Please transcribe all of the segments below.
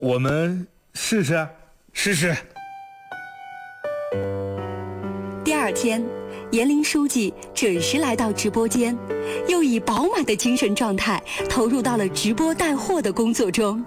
我们试试。 第二天，严林书记准时来到直播间，又以饱满的精神状态投入到了直播带货的工作中。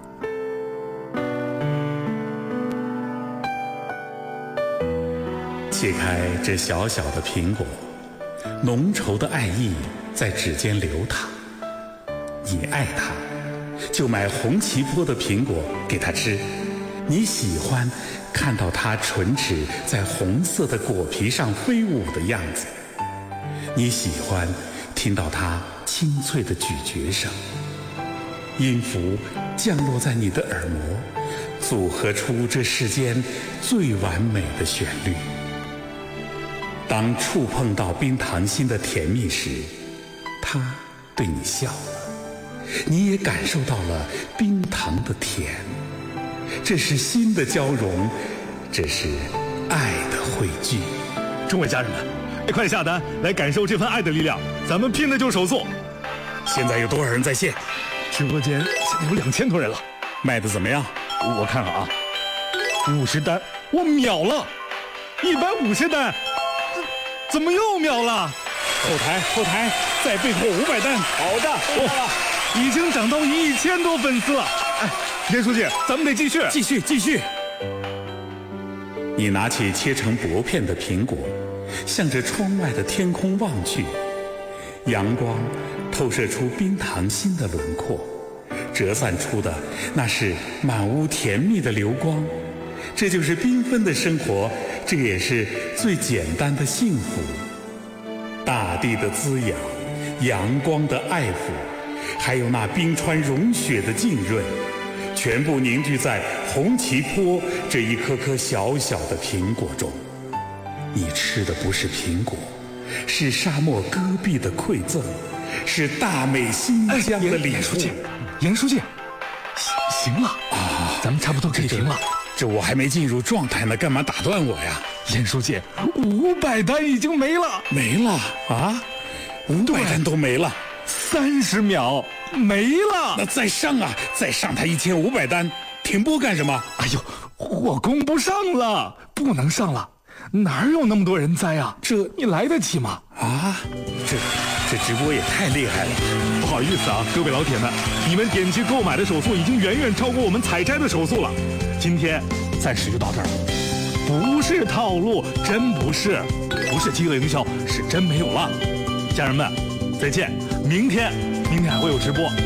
切开这小小的苹果，浓稠的爱意在指尖流淌。你爱它，就买红旗坡的苹果给它吃。你喜欢看到它唇齿在红色的果皮上飞舞的样子，你喜欢听到它清脆的咀嚼声。音符降落在你的耳膜，组合出这世间最完美的旋律。当触碰到冰糖心的甜蜜时，它对你笑了，你也感受到了冰糖的甜。这是心的交融，这是爱的汇聚。 众位家人们，快下单来感受这份爱的力量，咱们拼的就是手速。 现在有多少人在线？ 直播间现在有2000多人了。 卖的怎么样？ 我看看啊，50单，我秒了，150单，怎么又秒了？ 后台，再备货500单。 好的，已经涨到1000多粉丝了。哎，严书记，咱们得继续。 你拿起切成薄片的苹果，向着窗外的天空望去，阳光透射出冰糖心的轮廓，折散出的那是满屋甜蜜的流光。这就是缤纷的生活，这也是最简单的幸福。大地的滋养，阳光的爱抚，还有那冰川融雪的浸润，全部凝聚在红旗坡这一颗颗小小的苹果中。你吃的不是苹果，是沙漠戈壁的馈赠，是大美新疆的礼物。 严书记，行了啊，咱们差不多可以停了。 这我还没进入状态呢，干嘛打断我呀？ 严书记，500单已经没了啊，500单都没了 ，30秒没了。 那再上他1500单，停播干什么？ 哎呦，我供不上了，不能上了，哪有那么多人栽啊？这你来得及吗？ 啊，这直播也太厉害了。 不好意思啊，各位老铁们，你们点击购买的手速已经远远超过我们采摘的手速了。今天暂时就到这儿了，不是套路，真不是饥饿营销，是真没有了。家人们，再见，明天还会有直播。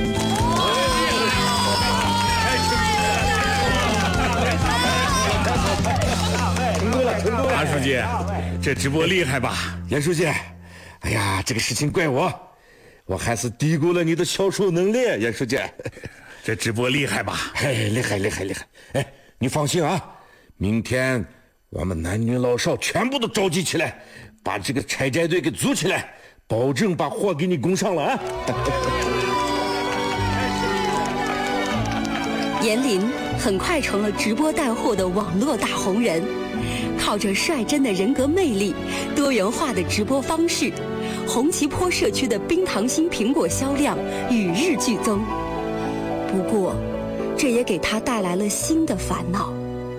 马书记，这直播厉害吧？ 严书记，哎呀，这个事情怪我还是低估了你的销售能力，严书记。 这直播厉害吧？ 哎，厉害！哎，你放心啊，明天我们男女老少全部都召集起来，把这个拆摘队给组起来，保证把货给你供上了啊！ 严林很快成了直播带货的网络大红人，靠着率真的人格魅力、多元化的直播方式，红旗坡社区的冰糖心苹果销量与日俱增。不过，这也给他带来了新的烦恼。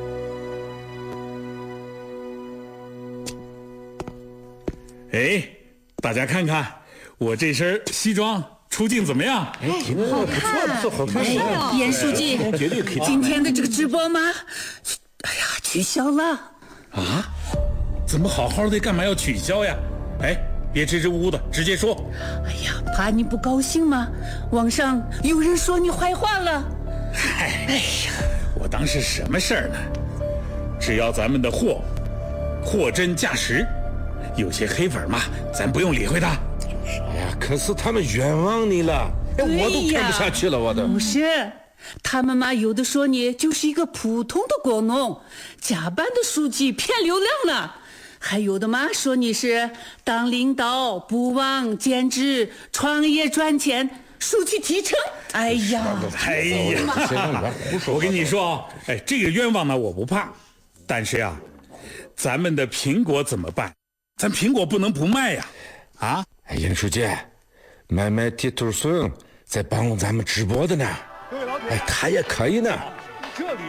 哎，大家看看我这身西装出镜怎么样？ 哎，好看，好看！ 严书记，今天的这个直播吗？哎呀，取消了。 啊？怎么好好的，干嘛要取消呀？哎，别支支吾吾的，直接说。 哎呀，怕你不高兴吗？网上有人说你坏话了。 嗨，哎呀，我当是什么事儿呢？只要咱们的货真价实，有些黑粉嘛，咱不用理会他。 哎呀，可是他们冤枉你了，哎，我都看不下去了，我都。 不是，他们嘛，有的说你就是一个普通的果农，假扮的书记骗流量呢。还有的嘛说你是当领导不忘兼职创业赚钱，书记提成。哎呀， 我跟你说，哎，这个冤枉呢我不怕，但是呀，咱们的苹果怎么办？咱苹果不能不卖呀！啊， 哎，严书记，买地图孙在帮咱们直播的呢，哎，他也可以呢。 这里